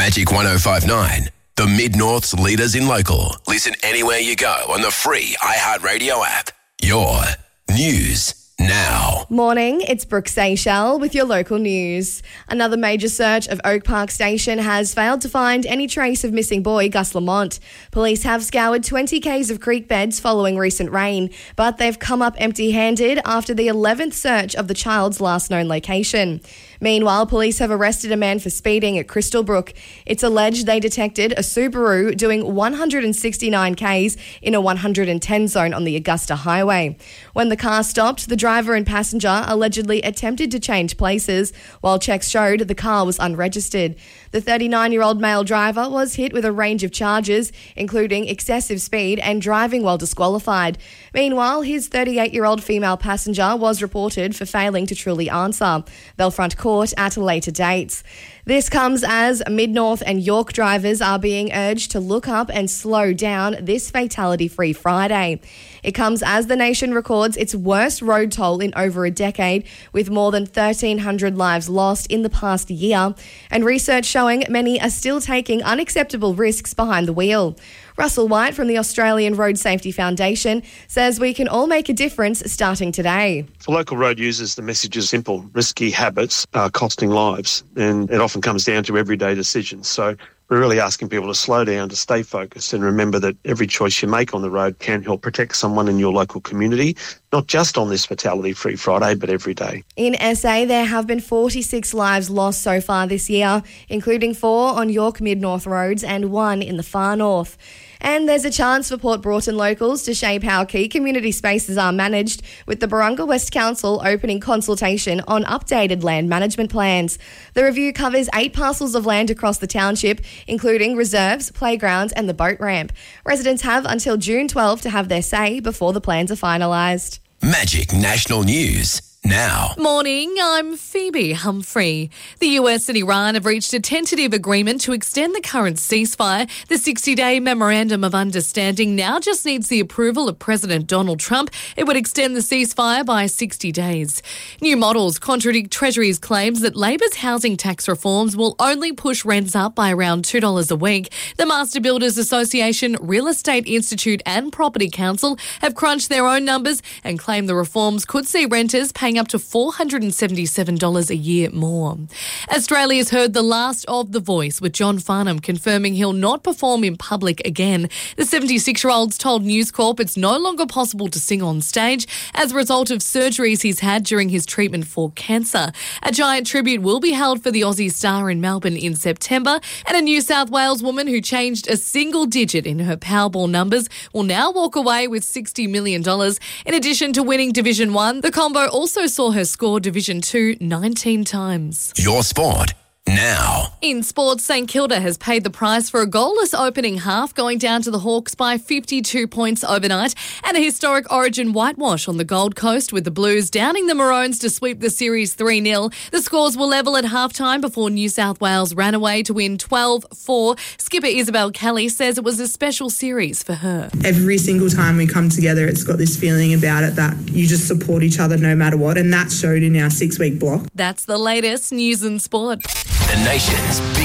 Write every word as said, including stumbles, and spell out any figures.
Magic one oh five nine, the Mid-North's leaders in local. Listen anywhere you go on the free iHeartRadio app. Your news now. Morning, it's Brooke Seychelles with your local news. Another major search of Oak Park Station has failed to find any trace of missing boy Gus Lamont. Police have scoured twenty kays of creek beds following recent rain, but they've come up empty-handed after the eleventh search of the child's last known location. Meanwhile, police have arrested a man for speeding at Crystal Brook. It's alleged they detected a Subaru doing one hundred sixty-nine kays in a one hundred ten zone on the Augusta Highway. When the car stopped, the driver and passenger allegedly attempted to change places, while checks showed the car was unregistered. The thirty-nine-year-old male driver was hit with a range of charges, including excessive speed and driving while disqualified. Meanwhile, his thirty-eight-year-old female passenger was reported for failing to truly answer. They'll front court at a later date. This comes as Mid-North and York drivers are being urged to look up and slow down this fatality-free Friday. It comes as the nation records its worst road toll in over a decade, with more than thirteen hundred lives lost in the past year, and research showing many are still taking unacceptable risks behind the wheel. Russell White from the Australian Road Safety Foundation says we can all make a difference starting today. For local road users, the message is simple. Risky habits are costing lives, and it often comes down to everyday decisions. So we're really asking people to slow down, to stay focused, and remember that every choice you make on the road can help protect someone in your local community, not just on this Fatality-Free Friday, but every day. In S A, there have been forty-six lives lost so far this year, including four on York Mid-North roads and one in the far north. And there's a chance for Port Broughton locals to shape how key community spaces are managed, with the Barunga West Council opening consultation on updated land management plans. The review covers eight parcels of land across the township, including reserves, playgrounds and the boat ramp. Residents have until June twelfth to have their say before the plans are finalised. Magic National News now. Morning, I'm Phoebe Humphrey. The U S and Iran have reached a tentative agreement to extend the current ceasefire. The sixty-day memorandum of understanding now just needs the approval of President Donald Trump. It would extend the ceasefire by sixty days. New models contradict Treasury's claims that Labor's housing tax reforms will only push rents up by around two dollars a week. The Master Builders Association, Real Estate Institute and Property Council have crunched their own numbers and claim the reforms could see renters paying up to four hundred seventy-seven dollars a year more. Australia's heard the last of The Voice, with John Farnham confirming he'll not perform in public again. The seventy-six-year-old's told News Corp it's no longer possible to sing on stage as a result of surgeries he's had during his treatment for cancer. A giant tribute will be held for the Aussie star in Melbourne in September, and a New South Wales woman who changed a single digit in her Powerball numbers will now walk away with sixty million dollars. In addition to winning Division one, the combo also saw her score Division two nineteen times. Your sport now. In sports, St Kilda has paid the price for a goalless opening half, going down to the Hawks by fifty-two points overnight, and a historic Origin whitewash on the Gold Coast, with the Blues downing the Maroons to sweep the series three nil. The scores were level at halftime before New South Wales ran away to win twelve four. Skipper Isabel Kelly says it was a special series for her. Every single time we come together, it's got this feeling about it that you just support each other no matter what, and that showed in our six-week block. That's the latest news and sport. The nation's